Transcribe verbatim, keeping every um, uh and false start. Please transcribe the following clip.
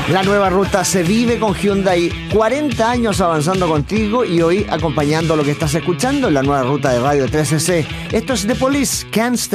La nueva ruta se vive con Hyundai. cuarenta años avanzando contigo y hoy acompañando lo que estás escuchando en la nueva ruta de Radio tres C C. Esto es The Police, Can't Stand